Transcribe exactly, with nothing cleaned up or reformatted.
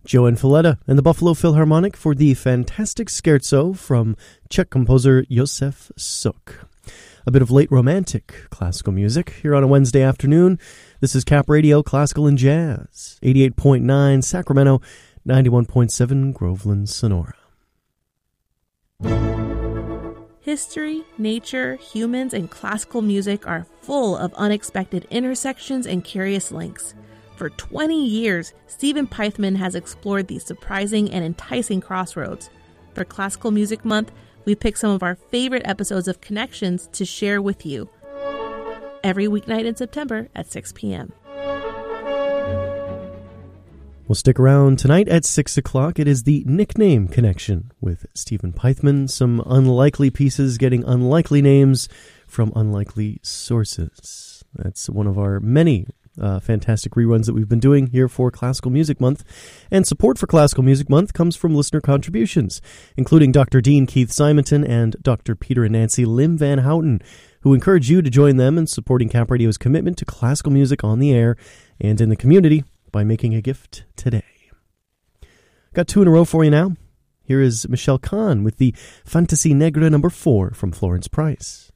Joan Falletta and the Buffalo Philharmonic for the fantastic scherzo from Czech composer Josef Suk. A bit of late romantic classical music here on a Wednesday afternoon. This is Cap Radio Classical and Jazz, eighty-eight point nine Sacramento, ninety-one point seven Groveland, Sonora. History, nature, humans, and classical music are full of unexpected intersections and curious links. For twenty years, Stephen Peithman has explored these surprising and enticing crossroads. For Classical Music Month, we picked some of our favorite episodes of Connections to share with you. Every weeknight in September at six p.m. We'll stick around tonight at six o'clock. It is the Nickname Connection with Stephen Peithman. Some unlikely pieces getting unlikely names from unlikely sources. That's one of our many Uh, fantastic reruns that we've been doing here for Classical Music Month. And support for Classical Music Month comes from listener contributions, including Doctor Dean Keith Simonton and Doctor Peter and Nancy Lim Van Houten, who encourage you to join them in supporting Cap Radio's commitment to classical music on the air and in the community by making a gift today. Got two in a row for you now. Here is Michelle Kahn with the Fantasy Negra number four from Florence Price.